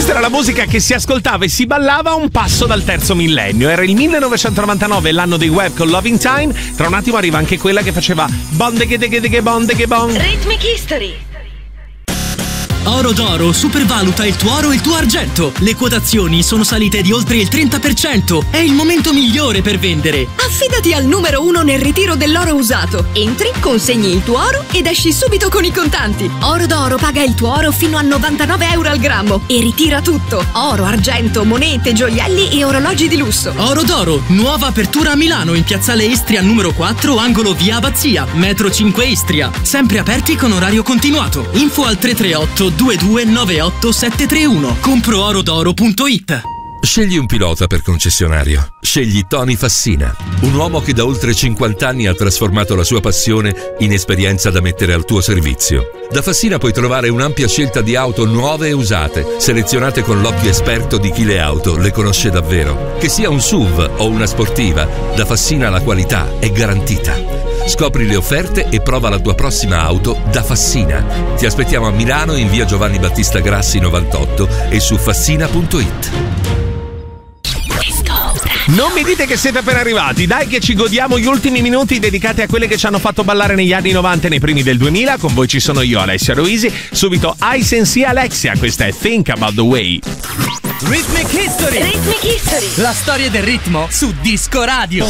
Questa era la musica che si ascoltava e si ballava a un passo dal terzo millennio. Era il 1999, l'anno dei web con Loving Time. Tra un attimo arriva anche quella che faceva Rhythmic History. Oro d'Oro supervaluta il tuo oro e il tuo argento. Le quotazioni sono salite di oltre il 30%. È il momento migliore per vendere. Affidati al numero 1 nel ritiro dell'oro usato. Entri, consegni il tuo oro ed esci subito con i contanti. Oro d'Oro paga il tuo oro fino a 99 euro al grammo e ritira tutto. Oro, argento, monete, gioielli e orologi di lusso. Oro d'Oro, nuova apertura a Milano in piazzale Istria numero 4, angolo via Abbazia, metro 5 Istria. Sempre aperti con orario continuato. Info al 338 2298 731. Compro-orodoro.it. Scegli un pilota per concessionario. Scegli Tony Fassina, un uomo che da oltre 50 anni ha trasformato la sua passione in esperienza da mettere al tuo servizio. Da Fassina puoi trovare un'ampia scelta di auto nuove e usate, selezionate con l'occhio esperto di chi le auto le conosce davvero. Che sia un SUV o una sportiva, da Fassina la qualità è garantita. Scopri le offerte e prova la tua prossima auto da Fassina. Ti aspettiamo a Milano in via Giovanni Battista Grassi 98 e su fassina.it. Non mi dite che siete appena arrivati, dai che ci godiamo gli ultimi minuti dedicati a quelle che ci hanno fatto ballare negli anni 90 e nei primi del 2000. Con voi ci sono io, Alessia Roisi, subito Isensi Alexia, questa è Think About The Way. Rhythmic History. Rhythmic History. La storia del ritmo su Disco Radio.